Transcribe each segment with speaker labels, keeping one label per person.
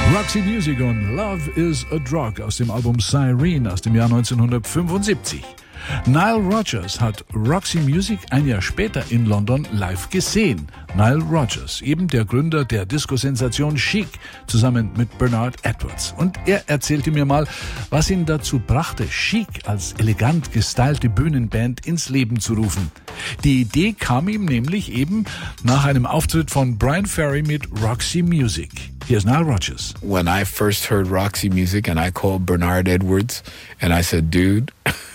Speaker 1: Roxy Music und Love is a Drug aus dem Album Cyrene aus dem Jahr 1975. Nile Rodgers hat Roxy Music ein Jahr später in London live gesehen. Nile Rodgers, eben der Gründer der Disco-Sensation Chic, zusammen mit Bernard Edwards. Und er erzählte mir mal, was ihn dazu brachte, Chic als elegant gestylte Bühnenband ins Leben zu rufen. Die Idee kam ihm nämlich eben nach einem Auftritt von Bryan Ferry mit Roxy Music. Here's Nile Rodgers.
Speaker 2: When I first heard Roxy Music and I called Bernard Edwards and I said, dude,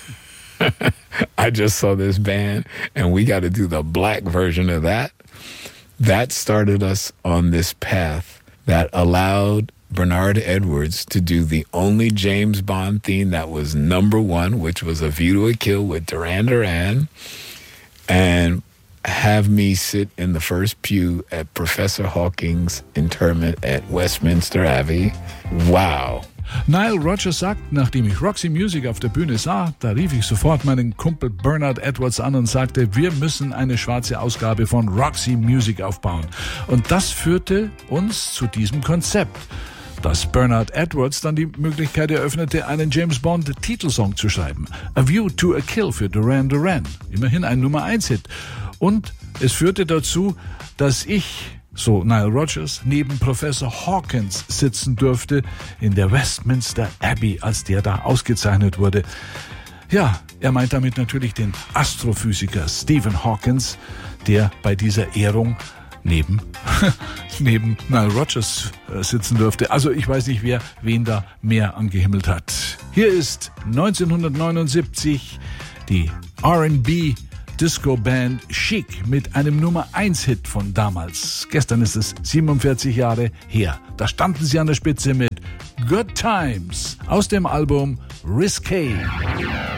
Speaker 2: I just saw this band and we got to do the black version of that. That started us on this path that allowed Bernard Edwards to do the only James Bond theme that was number one, which was A View to a Kill with Duran Duran, and have me sit in the first pew at Professor Hawking's interment at Westminster Abbey. Wow.
Speaker 1: Nile Rodgers sagt, nachdem ich Roxy Music auf der Bühne sah, da rief ich sofort meinen Kumpel Bernard Edwards an und sagte, wir müssen eine schwarze Ausgabe von Roxy Music aufbauen. Und das führte uns zu diesem Konzept, dass Bernard Edwards dann die Möglichkeit eröffnete, einen James Bond Titelsong zu schreiben. A View to a Kill für Duran Duran. Immerhin ein Nummer-1-Hit. Und es führte dazu, dass ich, so Nile Rodgers, neben Professor Hawkins sitzen durfte in der Westminster Abbey, als der da ausgezeichnet wurde. Ja, er meint damit natürlich den Astrophysiker Stephen Hawkins, der bei dieser Ehrung neben Nile Rodgers sitzen durfte. Also ich weiß nicht, wer wen da mehr angehimmelt hat. Hier ist 1979 die R&B Disco-Band Chic mit einem Nummer-1-Hit von damals. Gestern ist es 47 Jahre her. Da standen sie an der Spitze mit Good Times aus dem Album Risque.